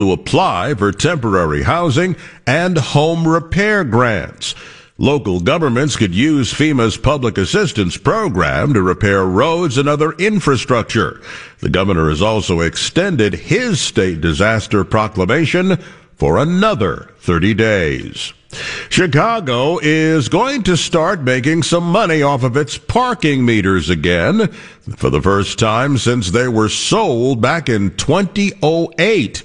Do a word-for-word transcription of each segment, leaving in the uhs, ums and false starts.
to apply for temporary housing and home repair grants. Local governments could use FEMA's public assistance program to repair roads and other infrastructure. The governor has also extended his state disaster proclamation for another thirty days. Chicago is going to start making some money off of its parking meters again for the first time since they were sold back in two thousand eight.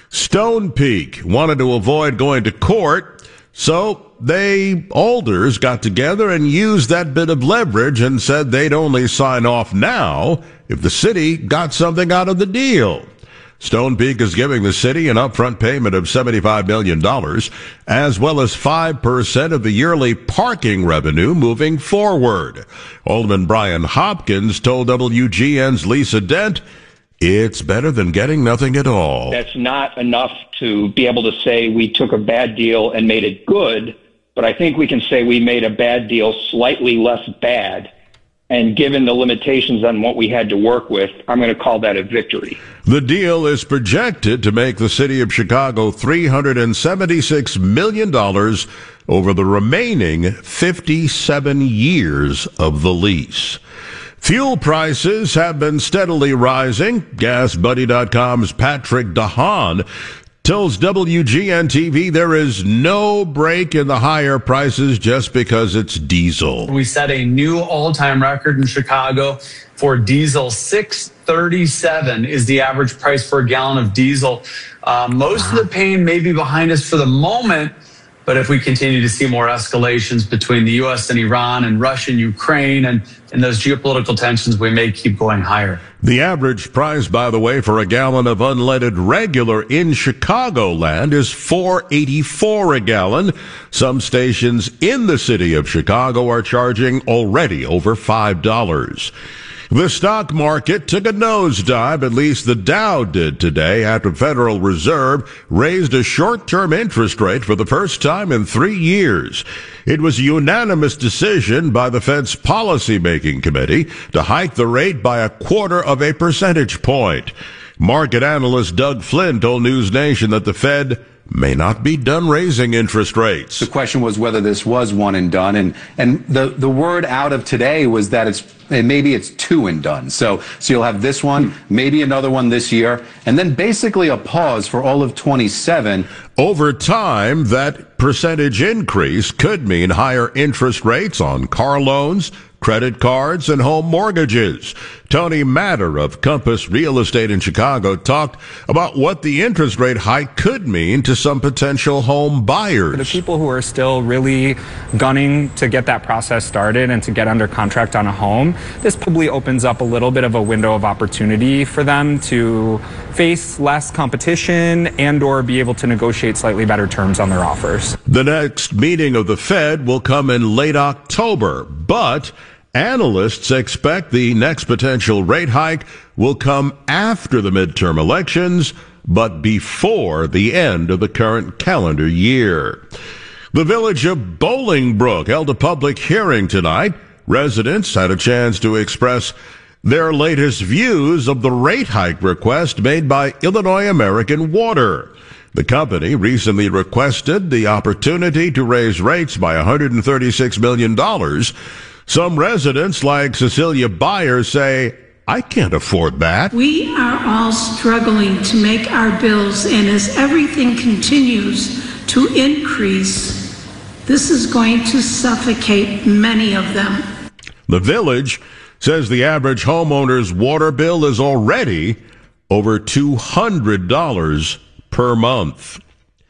Stone Peak wanted to avoid going to court, so they, Alders, got together and used that bit of leverage and said they'd only sign off now if the city got something out of the deal. Stone Peak is giving the city an upfront payment of seventy-five million dollars, as well as five percent of the yearly parking revenue moving forward. Alderman Brian Hopkins told W G N's Lisa Dent, it's better than getting nothing at all. That's not enough to be able to say we took a bad deal and made it good, but I think we can say we made a bad deal slightly less bad. And given the limitations on what we had to work with, I'm going to call that a victory. The deal is projected to make the city of Chicago three hundred seventy-six million dollars over the remaining fifty-seven years of the lease. Fuel prices have been steadily rising. Gas Buddy dot com's Patrick DeHaan tells W G N T V there is no break in the higher prices just because it's diesel. We set a new all-time record in Chicago for diesel. six thirty-seven is the average price for a gallon of diesel. Uh, most of the pain may be behind us for the moment, but if we continue to see more escalations between the U S and Iran and Russia and Ukraine and, and those geopolitical tensions, we may keep going higher. The average price, by the way, for a gallon of unleaded regular in Chicagoland is four eighty-four a gallon. Some stations in the city of Chicago are charging already over five dollars. The stock market took a nosedive, at least the Dow did today, after Federal Reserve raised a short-term interest rate for the first time in three years. It was a unanimous decision by the Fed's policymaking committee to hike the rate by a quarter of a percentage point. Market analyst Doug Flynn told News Nation that the Fed may not be done raising interest rates. The question was whether this was one and done, and and the the word out of today was that it's and maybe it's two and done. So so you'll have this one, maybe another one this year, and then basically a pause for all of twenty-seven. Over time, that percentage increase could mean higher interest rates on car loans, credit cards, and home mortgages. Tony Matter of Compass Real Estate in Chicago talked about what the interest rate hike could mean to some potential home buyers. For the people who are still really gunning to get that process started and to get under contract on a home, this probably opens up a little bit of a window of opportunity for them to face less competition and or be able to negotiate slightly better terms on their offers. The next meeting of the Fed will come in late October, but analysts expect the next potential rate hike will come after the midterm elections, but before the end of the current calendar year. The village of Bolingbrook held a public hearing tonight. Residents had a chance to express their latest views of the rate hike request made by Illinois American Water. The company recently requested the opportunity to raise rates by one hundred thirty-six million dollars. Some residents, like Cecilia Byers, say, I can't afford that. We are all struggling to make our bills, and as everything continues to increase, this is going to suffocate many of them. The village says the average homeowner's water bill is already over two hundred dollars per month.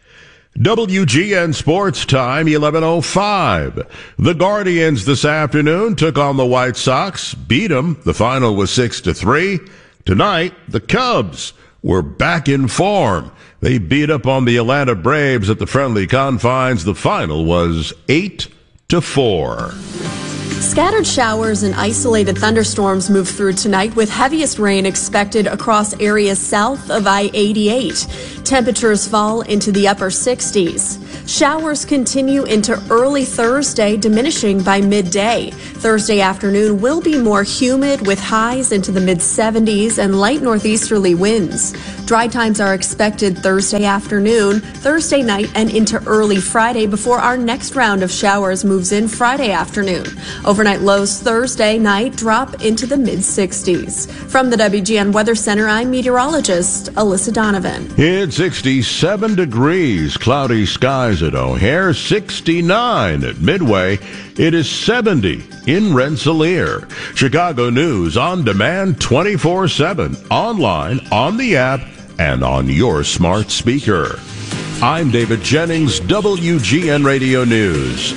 W G N Sports Time, eleven oh five. The Guardians this afternoon took on the White Sox, beat them. The final was six to three. Tonight, the Cubs were back in form. They beat up on the Atlanta Braves at the friendly confines. The final was eight to four. Scattered showers and isolated thunderstorms move through tonight, with heaviest rain expected across areas south of I eighty-eight. Temperatures fall into the upper sixties. Showers continue into early Thursday, diminishing by midday. Thursday afternoon will be more humid with highs into the mid seventies and light northeasterly winds. Dry times are expected Thursday afternoon, Thursday night, and into early Friday before our next round of showers moves in Friday afternoon. Overnight lows Thursday night drop into the mid sixties. From the W G N Weather Center, I'm meteorologist Alyssa Donovan. It's sixty-seven degrees, cloudy skies at O'Hare, sixty-nine at Midway. It is seventy in Rensselaer. Chicago News on demand twenty-four seven, online, on the app, and on your smart speaker. I'm David Jennings, W G N Radio News.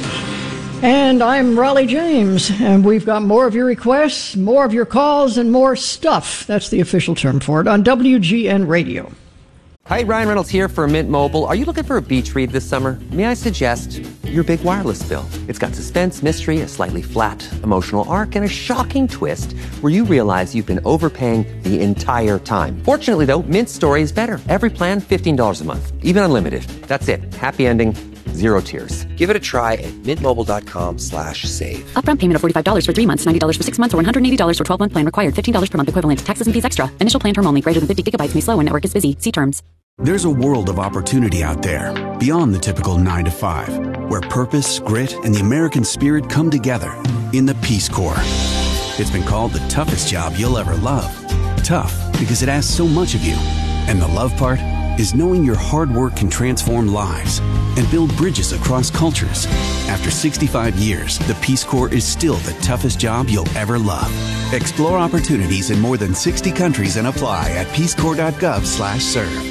And I'm Raleigh James, and we've got more of your requests, more of your calls, and more stuff. That's the official term for it on W G N Radio. Hi, Ryan Reynolds here for Mint Mobile. Are you looking for a beach read this summer? May I suggest your big wireless bill? It's got suspense, mystery, a slightly flat emotional arc, and a shocking twist where you realize you've been overpaying the entire time. Fortunately, though, Mint's story is better. Every plan, fifteen dollars a month, even unlimited. That's it. Happy ending. Zero tears. Give it a try at mintmobile.com slash save. Upfront payment of forty-five dollars for three months, ninety dollars for six months, or one hundred eighty dollars for twelve-month plan required. fifteen dollars per month equivalent. Taxes and fees extra. Initial plan term only. Greater than fifty gigabytes may slow when network is busy. See terms. There's a world of opportunity out there, beyond the typical nine to five, where purpose, grit, and the American spirit come together in the Peace Corps. It's been called the toughest job you'll ever love. Tough because it asks so much of you. And the love part is knowing your hard work can transform lives and build bridges across cultures. After sixty-five years, the Peace Corps is still the toughest job you'll ever love. Explore opportunities in more than sixty countries and apply at peacecorps.gov slash serve.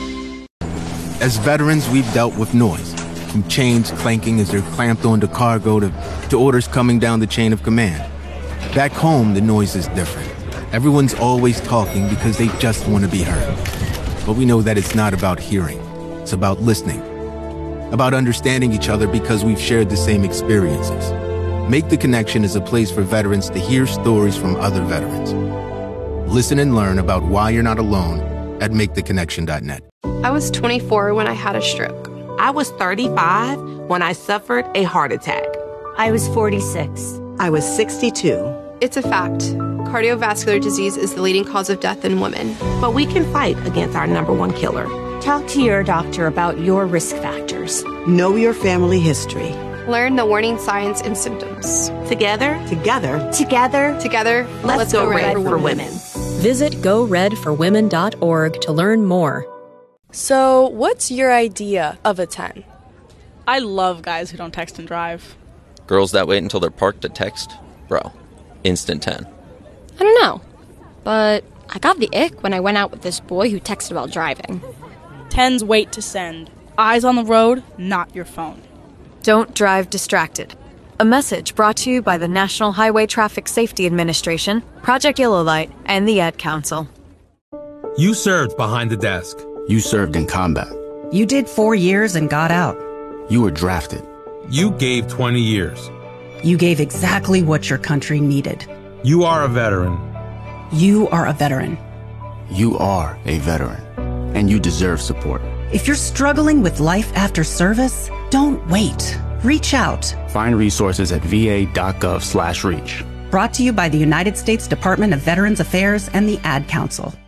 As veterans, we've dealt with noise, from chains clanking as they're clamped onto cargo to, to orders coming down the chain of command. Back home, the noise is different. Everyone's always talking because they just want to be heard. But we know that it's not about hearing. It's about listening. About understanding each other because we've shared the same experiences. Make the Connection is a place for veterans to hear stories from other veterans. Listen and learn about why you're not alone at make the connection dot net. I was twenty-four when I had a stroke. I was thirty-five when I suffered a heart attack. I was forty-six. I was sixty-two. It's a fact. Cardiovascular disease is the leading cause of death in women. But we can fight against our number one killer. Talk to your doctor about your risk factors. Know your family history. Learn the warning signs and symptoms. Together, together, together, together, let's, let's go, go red, red for, for women. women. Visit go red for women dot org to learn more. So, what's your idea of a ten? I love guys who don't text and drive. Girls that wait until they're parked to text? Bro, instant ten. I don't know, but I got the ick when I went out with this boy who texted while driving. Tens wait to send. Eyes on the road, not your phone. Don't drive distracted. A message brought to you by the National Highway Traffic Safety Administration, Project Yellow Light, and the Ad Council. You served behind the desk. You served in combat. You did four years and got out. You were drafted. You gave twenty years. You gave exactly what your country needed. You are a veteran. You are a veteran. You are a veteran, and you deserve support. If you're struggling with life after service, don't wait. Reach out. Find resources at va.gov slash reach. Brought to you by the United States Department of Veterans Affairs and the Ad Council.